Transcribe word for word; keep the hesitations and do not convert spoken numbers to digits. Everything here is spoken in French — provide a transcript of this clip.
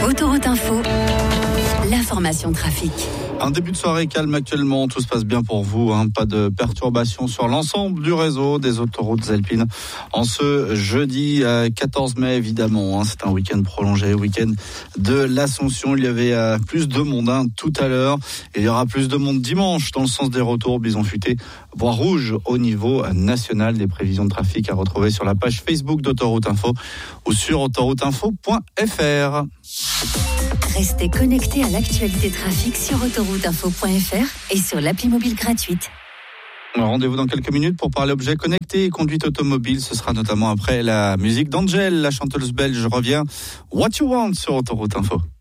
Autoroute Info, l'information trafic. Un début de soirée calme actuellement, tout se passe bien pour vous, hein. Pas de perturbations sur l'ensemble du réseau des autoroutes alpines. En ce jeudi quatorze mai, évidemment, hein, c'est un week-end prolongé, week-end de l'Ascension. Il y avait euh, plus de monde hein, tout à l'heure. Il y aura plus de monde dimanche dans le sens des retours. Bison futé, voie rouge au niveau national. Des prévisions de trafic à retrouver sur la page Facebook d'Autoroute Info ou sur autoroute info point f r. Restez connectés à l'actualité trafic sur autoroute info point f r et sur l'appli mobile gratuite. Rendez-vous dans quelques minutes pour parler objets connectés et conduite automobile. Ce sera notamment après la musique d'Angèle, la chanteuse belge revient. What You Want sur Autoroute Info.